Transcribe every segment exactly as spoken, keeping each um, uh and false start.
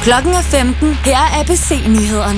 Klokken er femten. Her er A B C-nyhederne.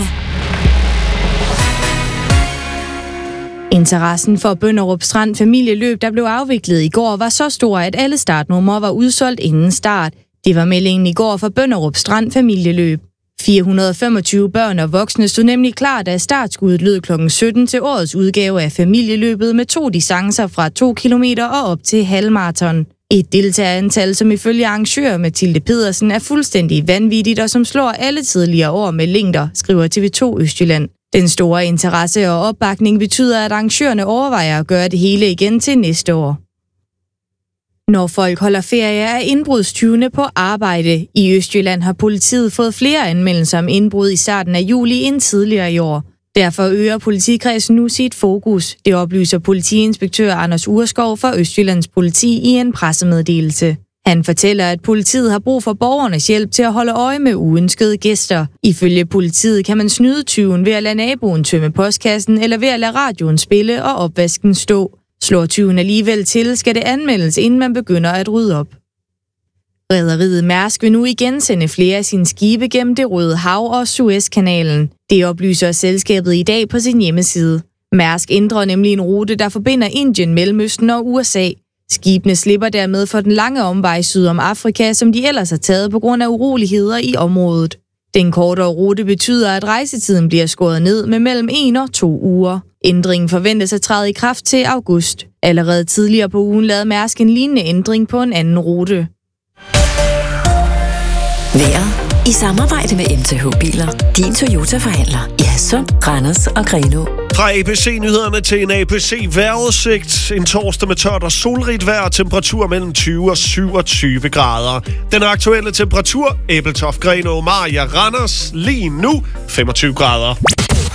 Interessen for Bønderup Strand familieløb, der blev afviklet i går, var så stor, at alle startnumre var udsolgt inden start. Det var meldingen i går for Bønderup Strand familieløb. fire hundrede og femogtyve børn og voksne stod nemlig klar, da startskuddet lød klokken sytten til årets udgave af familieløbet med to distancer fra to kilometer og op til halvmaraton. Et deltagerantal, som ifølge arrangør Mathilde Pedersen er fuldstændig vanvittigt og som slår alle tidligere år med længder, skriver T V to Østjylland. Den store interesse og opbakning betyder, at arrangørerne overvejer at gøre det hele igen til næste år. Når folk holder ferie, er indbrudstyvene på arbejde. I Østjylland har politiet fået flere anmeldelser om indbrud i starten af juli end tidligere i år. Derfor øger politikredsen nu sit fokus. Det oplyser politiinspektør Anders Urskov fra Østjyllands Politi i en pressemeddelelse. Han fortæller, at politiet har brug for borgernes hjælp til at holde øje med uønskede gæster. Ifølge politiet kan man snyde tyven ved at lade naboen tømme postkassen eller ved at lade radioen spille og opvasken stå. Slår tyven alligevel til, skal det anmeldes, inden man begynder at rydde op. Rederiet Mærsk vil nu igen sende flere af sine skibe gennem Det Røde Hav og Suezkanalen. Det oplyser selskabet i dag på sin hjemmeside. Mærsk ændrer nemlig en rute, der forbinder Indien, Mellemøsten og U S A. Skibene slipper dermed for den lange omvej syd om Afrika, som de ellers har taget på grund af uroligheder i området. Den kortere rute betyder, at rejsetiden bliver skåret ned med mellem en og to uger. Ændringen forventes at træde i kraft til august. Allerede tidligere på ugen lavede Mærsk en lignende ændring på en anden rute. Vejret i samarbejde med M T H Biler. Din Toyota-forhandler i Hadsund, Randers og Grenaa. Fra A B C-nyhederne til en A B C-vejrudsigt. En torsdag med tørt og solrigt vejr, temperatur mellem tyve og syvogtyve grader. Den aktuelle temperatur, Ebeltoft, Grenaa, Mariager, Randers, lige nu femogtyve grader.